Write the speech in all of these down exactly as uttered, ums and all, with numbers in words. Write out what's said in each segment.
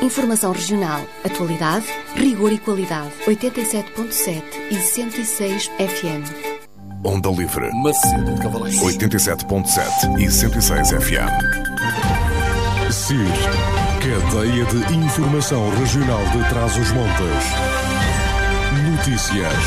Informação regional, atualidade, rigor e qualidade. oitenta e sete ponto sete e cento e seis F M. Onda Livre, Macedo de Cavaleiros, oitenta e sete ponto sete e cento e seis F M. C I R, Cadeia de Informação Regional de Trás-os-Montes. Notícias.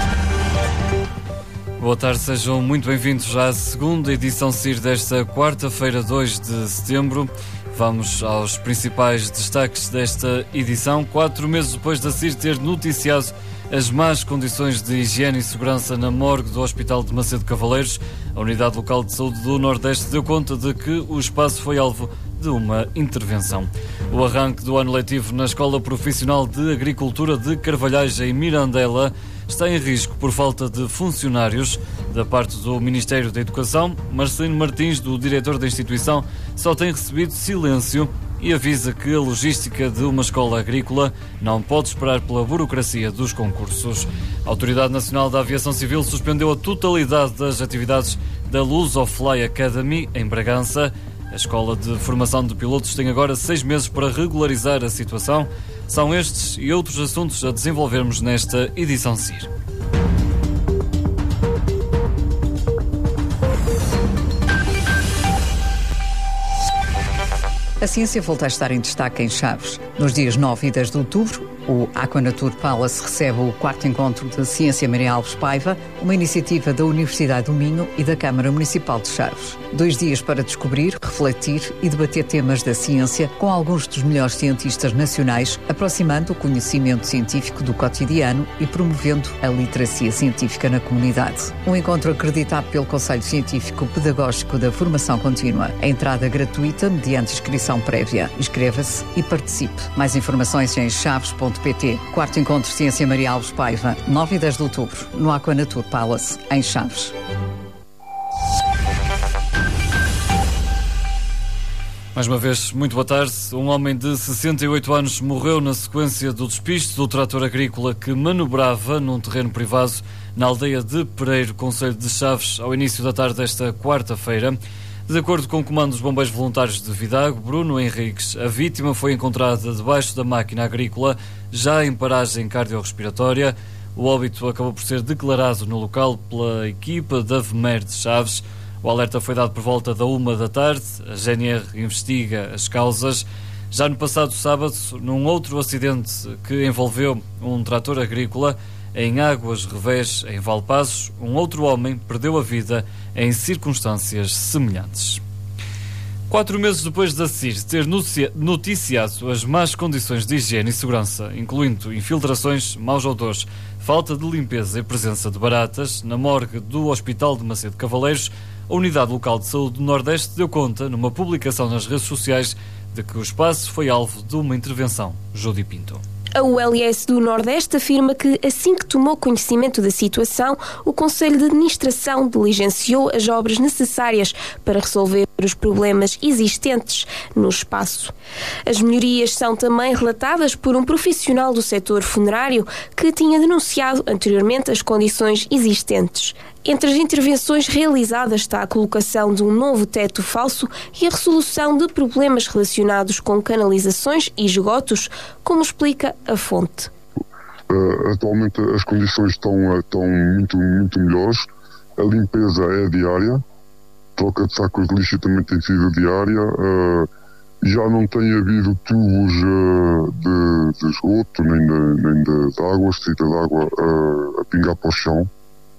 Boa tarde, sejam muito bem-vindos à segunda edição C I R desta quarta-feira, dois de setembro. Vamos aos principais destaques desta edição. Quatro meses depois da C I R ter noticiado as más condições de higiene e segurança na morgue do Hospital de Macedo de Cavaleiros, a Unidade Local de Saúde do Nordeste deu conta de que o espaço foi alvo de uma intervenção. O arranque do ano letivo na Escola Profissional de Agricultura de Carvalhais, em Mirandela, está em risco por falta de funcionários. Da parte do Ministério da Educação, Marcelino Martins, do diretor da instituição, só tem recebido silêncio e avisa que a logística de uma escola agrícola não pode esperar pela burocracia dos concursos. A Autoridade Nacional da Aviação Civil suspendeu a totalidade das atividades da Lusofly Academy, em Bragança. A Escola de Formação de Pilotos tem agora seis meses para regularizar a situação. São estes e outros assuntos a desenvolvermos nesta edição C I R. A ciência volta a estar em destaque em Chaves. Nos dias nove e dez de outubro, o Aquanatur Palace recebe o quarto encontro de Ciência Maria Alves Paiva, uma iniciativa da Universidade do Minho e da Câmara Municipal de Chaves. Dois dias para descobrir, refletir e debater temas da ciência com alguns dos melhores cientistas nacionais, aproximando o conhecimento científico do cotidiano e promovendo a literacia científica na comunidade. Um encontro acreditado pelo Conselho Científico Pedagógico da Formação Contínua. A entrada gratuita mediante inscrição prévia. Inscreva-se e participe. Mais informações em chaves ponto pt. Quarto Encontro Ciência Maria Alves Paiva, nove e dez de outubro, no Aquanatur Palace, em Chaves. Mais uma vez, muito boa tarde. Um homem de sessenta e oito anos morreu na sequência do despiste do trator agrícola que manobrava num terreno privado na aldeia de Pereiro, concelho de Chaves, ao início da tarde desta quarta-feira. De acordo com o comando dos bombeiros voluntários de Vidago, Bruno Henriques, a vítima foi encontrada debaixo da máquina agrícola, já em paragem cardiorrespiratória. O óbito acabou por ser declarado no local pela equipa da V M E R de Chaves. O alerta foi dado por volta da uma da tarde. A G N R investiga as causas. Já no passado sábado, num outro acidente que envolveu um trator agrícola, em Águas Revés, em Valpazos, um outro homem perdeu a vida em circunstâncias semelhantes. Quatro meses depois da C I R ter noticiado as más condições de higiene e segurança, incluindo infiltrações, maus odores, falta de limpeza e presença de baratas, na morgue do Hospital de Macedo de Cavaleiros, a Unidade Local de Saúde do Nordeste deu conta, numa publicação nas redes sociais, de que o espaço foi alvo de uma intervenção. Júdi Pinto. A U L S do Nordeste afirma que, assim que tomou conhecimento da situação, o Conselho de Administração diligenciou as obras necessárias para resolver os problemas existentes no espaço. As melhorias são também relatadas por um profissional do setor funerário que tinha denunciado anteriormente as condições existentes. Entre as intervenções realizadas está a colocação de um novo teto falso e a resolução de problemas relacionados com canalizações e esgotos, como explica a fonte. Uh, atualmente as condições estão, uh, estão muito, muito melhores. A limpeza é diária, troca de sacos de lixo também tem sido diária. Uh, já não tem havido tubos uh, de, de esgoto, nem de, nem de, de água, saída de água uh, a pingar para o chão.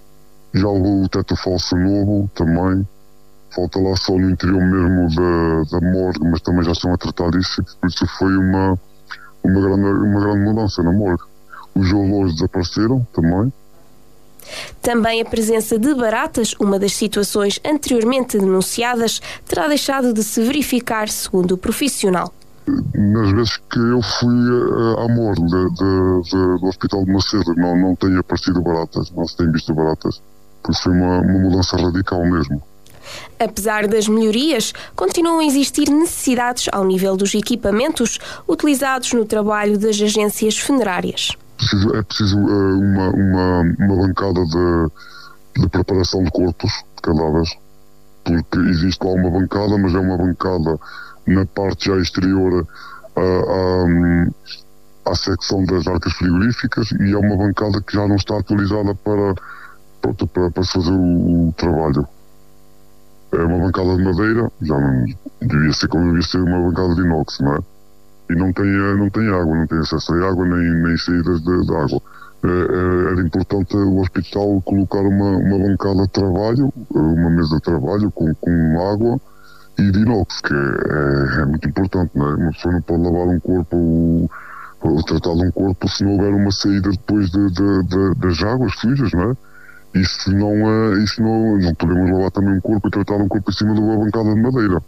Já levou o teto falso novo também. Falta lá só no interior mesmo da, da morgue, mas também já estão a tratar disso. Por isso foi uma, uma, grande, uma grande mudança na morgue. Os olores desapareceram também. Também a presença de baratas, uma das situações anteriormente denunciadas, terá deixado de se verificar, segundo o profissional. Nas vezes que eu fui uh, à morgue de, de, de, do Hospital de Macedo, não, não tem aparecido baratas, não se tem visto baratas. Por isso foi uma, uma mudança radical mesmo. Apesar das melhorias, continuam a existir necessidades ao nível dos equipamentos utilizados no trabalho das agências funerárias. Preciso, é preciso uh, uma, uma, uma bancada de, de preparação de corpos, de cadáveres, porque existe lá uma bancada, mas é uma bancada na parte já exterior à, à secção das arcas frigoríficas, e é uma bancada que já não está atualizada para, pronto, para, para fazer o, o trabalho. É uma bancada de madeira, já não devia ser como devia ser uma bancada de inox, não é? E não tem, não tem água, não tem acesso a água nem, nem saídas de, de água. É, é, era importante o hospital colocar uma, uma bancada de trabalho, uma mesa de trabalho com, com água e de inox, que é, é, é muito importante, não é? Uma pessoa não pode lavar um corpo ou, ou tratar de um corpo se não houver uma saída depois de, de, de, das águas fluidas, não é? Isso não é, isso não, não podemos lavar também um corpo e tratar um corpo em cima de uma bancada de madeira.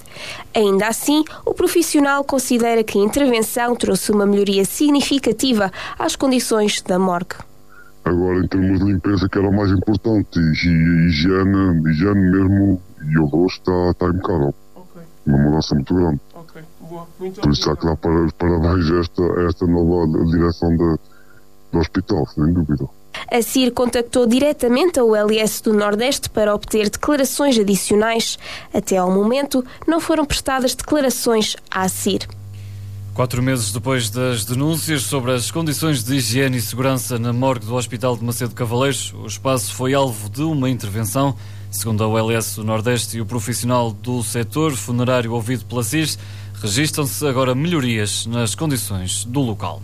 Ainda assim, o profissional considera que a intervenção trouxe uma melhoria significativa às condições da morgue. Agora, em termos de limpeza, que era o mais importante, e higiene, higiene mesmo, e o rosto está, está impecável. Okay. Uma mudança muito grande. Okay. Boa. Muito Por isso há que dar para, parabéns a esta, a esta nova direção de, do hospital, sem dúvida. A C I R contactou diretamente a U L S do Nordeste para obter declarações adicionais. Até ao momento, não foram prestadas declarações à C I R. Quatro meses depois das denúncias sobre as condições de higiene e segurança na morgue do Hospital de Macedo Cavaleiros, o espaço foi alvo de uma intervenção. Segundo a U L S do Nordeste e o profissional do setor funerário ouvido pela C I R, registram-se agora melhorias nas condições do local.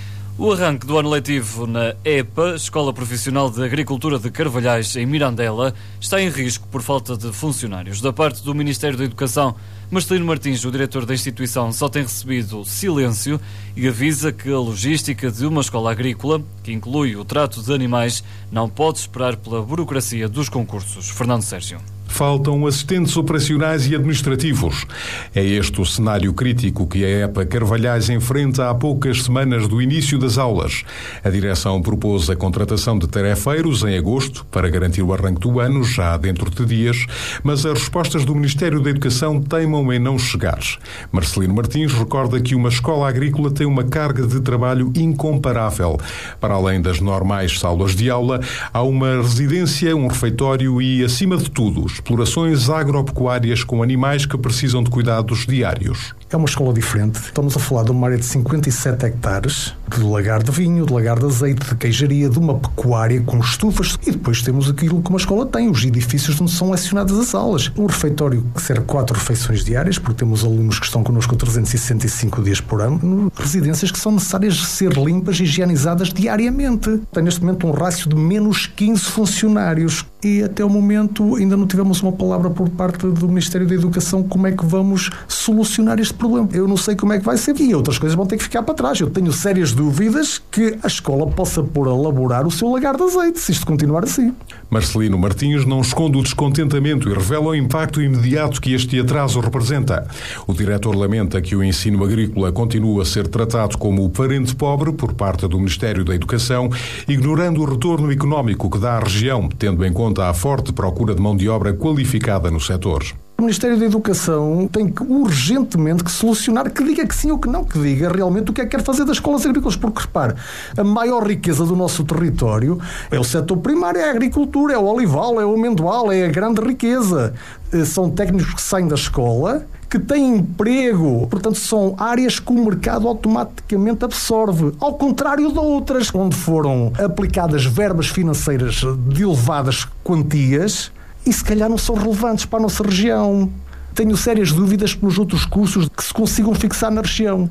O arranque do ano letivo na E P A, Escola Profissional de Agricultura de Carvalhais, em Mirandela, está em risco por falta de funcionários. Da parte do Ministério da Educação, Marcelino Martins, o diretor da instituição, só tem recebido silêncio e avisa que a logística de uma escola agrícola, que inclui o trato de animais, não pode esperar pela burocracia dos concursos. Fernando Sérgio. Faltam assistentes operacionais e administrativos. É este o cenário crítico que a E P A Carvalhais enfrenta há poucas semanas do início das aulas. A direção propôs a contratação de tarefeiros em agosto para garantir o arranque do ano, já dentro de dias, mas as respostas do Ministério da Educação teimam em não chegar. Marcelino Martins recorda que uma escola agrícola tem uma carga de trabalho incomparável. Para além das normais salas de aula, há uma residência, um refeitório e, acima de tudo, explorações agropecuárias com animais que precisam de cuidados diários. É uma escola diferente. Estamos a falar de uma área de cinquenta e sete hectares, de lagar de vinho, de lagar de azeite, de queijaria, de uma pecuária com estufas, e depois temos aquilo que uma escola tem, os edifícios onde são lecionadas as aulas. Um refeitório que serve quatro refeições diárias, porque temos alunos que estão connosco trezentos e sessenta e cinco dias por ano, residências que são necessárias ser limpas e higienizadas diariamente. Tem neste momento um rácio de menos quinze funcionários e até o momento ainda não tivemos uma palavra por parte do Ministério da Educação como é que vamos solucionar este problema. Eu não sei como é que vai ser e outras coisas vão ter que ficar para trás. Eu tenho sérias dúvidas que a escola possa pôr a elaborar o seu lagar de azeite, se isto continuar assim. Marcelino Martins não esconde o descontentamento e revela o impacto imediato que este atraso representa. O diretor lamenta que o ensino agrícola continua a ser tratado como o parente pobre por parte do Ministério da Educação, ignorando o retorno económico que dá à região, tendo em conta a forte procura de mão de obra qualificada no setor. O Ministério da Educação tem que urgentemente que solucionar, que diga que sim ou que não, que diga realmente o que é que quer fazer das escolas agrícolas, porque repare, a maior riqueza do nosso território é o setor primário, é a agricultura, é o olival, é o amendoal, é a grande riqueza. São técnicos que saem da escola, que têm emprego, portanto são áreas que o mercado automaticamente absorve, ao contrário de outras, onde foram aplicadas verbas financeiras de elevadas quantias, e se calhar não são relevantes para a nossa região. Tenho sérias dúvidas que nos outros cursos que se consigam fixar na região.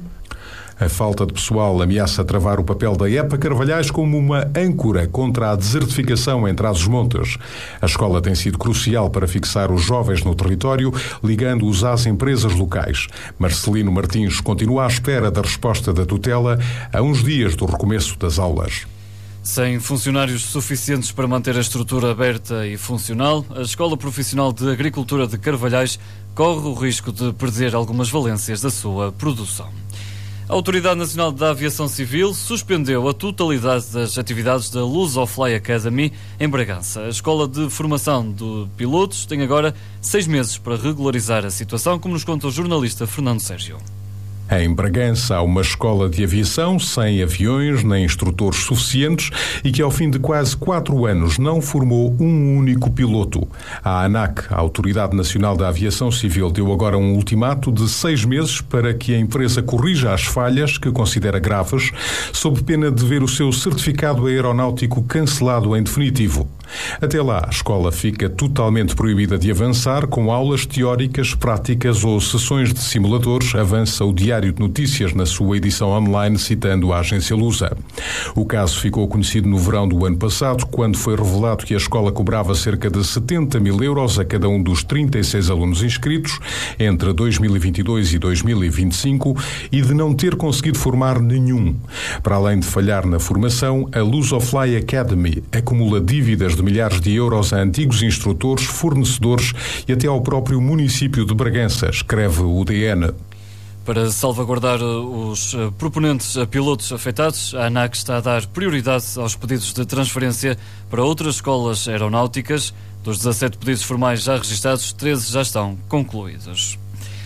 A falta de pessoal ameaça travar o papel da E P A Carvalhais como uma âncora contra a desertificação em Trás-os-Montes. A escola tem sido crucial para fixar os jovens no território, ligando-os às empresas locais. Marcelino Martins continua à espera da resposta da tutela a uns dias do recomeço das aulas. Sem funcionários suficientes para manter a estrutura aberta e funcional, a Escola Profissional de Agricultura de Carvalhais corre o risco de perder algumas valências da sua produção. A Autoridade Nacional da Aviação Civil suspendeu a totalidade das atividades da Lusofly Academy em Bragança. A Escola de Formação de Pilotos tem agora seis meses para regularizar a situação, como nos conta o jornalista Fernando Sérgio. Em Bragança há uma escola de aviação sem aviões nem instrutores suficientes e que ao fim de quase quatro anos não formou um único piloto. A ANAC, a Autoridade Nacional da Aviação Civil, deu agora um ultimato de seis meses para que a empresa corrija as falhas que considera graves, sob pena de ver o seu certificado aeronáutico cancelado em definitivo. Até lá, a escola fica totalmente proibida de avançar com aulas teóricas, práticas ou sessões de simuladores, avança o Diário de Notícias na sua edição online, citando a agência Lusa. O caso ficou conhecido no verão do ano passado, quando foi revelado que a escola cobrava cerca de setenta mil euros a cada um dos trinta e seis alunos inscritos entre dois mil e vinte e dois e dois mil e vinte e cinco e de não ter conseguido formar nenhum. Para além de falhar na formação, a Lusofly Academy acumula dívidas de milhares de euros a antigos instrutores, fornecedores e até ao próprio município de Bragança, escreve o D N. Para salvaguardar os proponentes a pilotos afetados, a ANAC está a dar prioridade aos pedidos de transferência para outras escolas aeronáuticas. Dos dezassete pedidos formais já registados, treze já estão concluídos.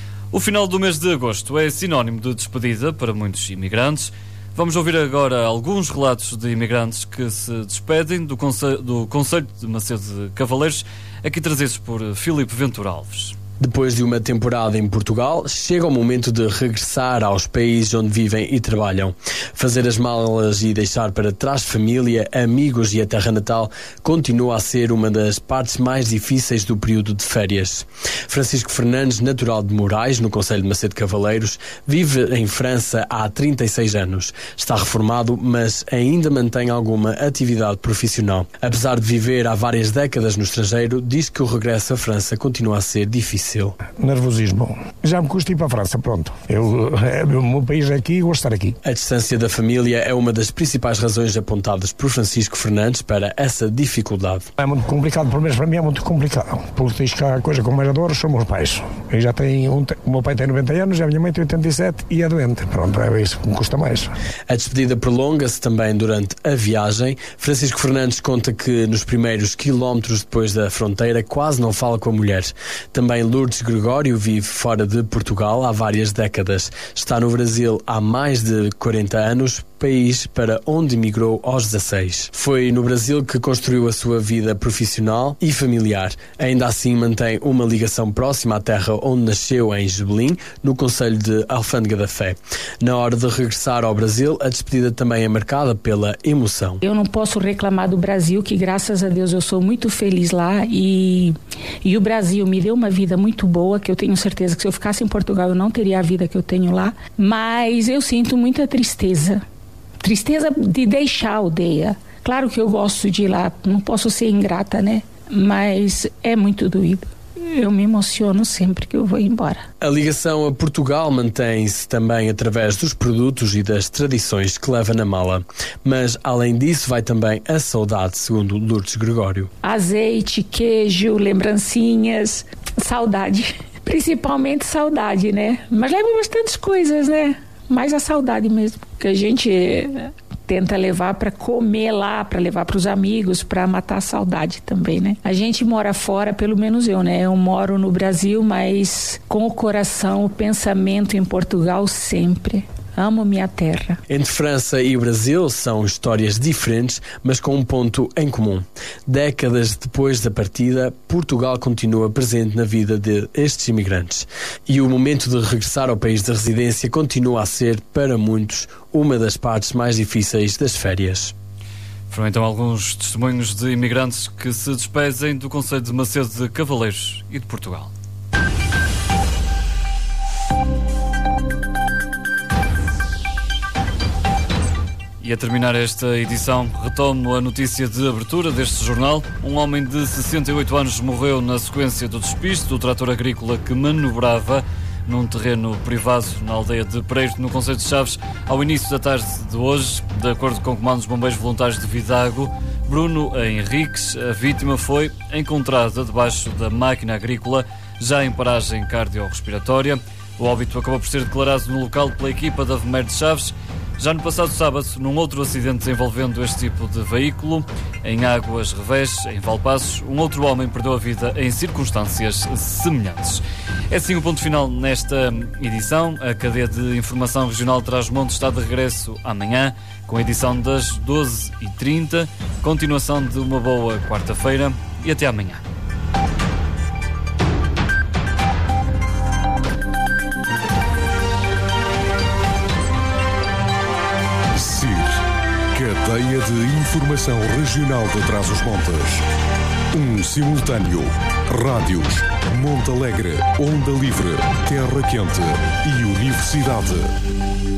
O final do mês de agosto é sinónimo de despedida para muitos imigrantes. Vamos ouvir agora alguns relatos de imigrantes que se despedem do Conselho, do Conselho de Macedo de Cavaleiros, aqui trazidos por Filipe Ventura Alves. Depois de uma temporada em Portugal, chega o momento de regressar aos países onde vivem e trabalham. Fazer as malas e deixar para trás família, amigos e a terra natal continua a ser uma das partes mais difíceis do período de férias. Francisco Fernandes, natural de Moraes, no Conselho de Macedo de Cavaleiros, vive em França há trinta e seis anos. Está reformado, mas ainda mantém alguma atividade profissional. Apesar de viver há várias décadas no estrangeiro, diz que o regresso à França continua a ser difícil. Nervosismo. Já me custa ir para a França, pronto. Eu, é, o meu país é aqui e gosto de estar aqui. A distância da família é uma das principais razões apontadas por Francisco Fernandes para essa dificuldade. É muito complicado, pelo menos para mim é muito complicado, porque tens que a coisa com mais adoro são meus pais. Eu já tenho, um, o meu pai tem noventa anos, a minha mãe tem oitenta e sete e é doente. Pronto, é isso que me custa mais. A despedida prolonga-se também durante a viagem. Francisco Fernandes conta que nos primeiros quilómetros depois da fronteira quase não fala com a mulher. Também Lourdes Gregório vive fora de Portugal há várias décadas. Está no Brasil há mais de quarenta anos, país para onde emigrou aos dezasseis. Foi no Brasil que construiu a sua vida profissional e familiar. Ainda assim mantém uma ligação próxima à terra onde nasceu, em Gebelim, no concelho de Alfândega da Fé. Na hora de regressar ao Brasil, a despedida também é marcada pela emoção. Eu não posso reclamar do Brasil, que graças a Deus eu sou muito feliz lá e, e o Brasil me deu uma vida muito boa, que eu tenho certeza que se eu ficasse em Portugal eu não teria a vida que eu tenho lá, mas eu sinto muita tristeza. Tristeza de deixar a aldeia. Claro que eu gosto de ir lá, não posso ser ingrata, né? Mas é muito doído. Eu me emociono sempre que eu vou embora. A ligação a Portugal mantém-se também através dos produtos e das tradições que leva na mala. Mas, além disso, vai também a saudade, segundo Lourdes Gregório. Azeite, queijo, lembrancinhas, saudade. Principalmente saudade, né? Mas leva bastantes coisas, né? Mais a saudade mesmo, que a gente tenta levar para comer lá, para levar para os amigos, para matar a saudade também, né? A gente mora fora, pelo menos eu, né? Eu moro no Brasil, mas com o coração, o pensamento em Portugal sempre. Amo minha terra. Entre França e Brasil são histórias diferentes, mas com um ponto em comum. Décadas depois da partida, Portugal continua presente na vida destes imigrantes. E o momento de regressar ao país de residência continua a ser, para muitos, uma das partes mais difíceis das férias. Foram então alguns testemunhos de imigrantes que se despedem do Concelho de Macedo de Cavaleiros e de Portugal. E a terminar esta edição, retomo a notícia de abertura deste jornal. Um homem de sessenta e oito anos morreu na sequência do despiste do trator agrícola que manobrava num terreno privado na aldeia de Pereiro, no concelho de Chaves, ao início da tarde de hoje. De acordo com o Comando dos Bombeiros Voluntários de Vidago, Bruno Henriques, a vítima foi encontrada debaixo da máquina agrícola, já em paragem cardiorrespiratória. O óbito acabou por ser declarado no local pela equipa da V M E R de Chaves. Já no passado sábado, num outro acidente envolvendo este tipo de veículo, em Águas Revés, em Valpaços, um outro homem perdeu a vida em circunstâncias semelhantes. É assim o ponto final nesta edição. A cadeia de informação regional Trás-os-Montes está de regresso amanhã, com a edição das doze e trinta. Continuação de uma boa quarta-feira e até amanhã. S I R, Cadeia de Informação Regional de Trás-os-Montes. Um simultâneo. Rádios, Monte Alegre, Onda Livre, Terra Quente e Universidade.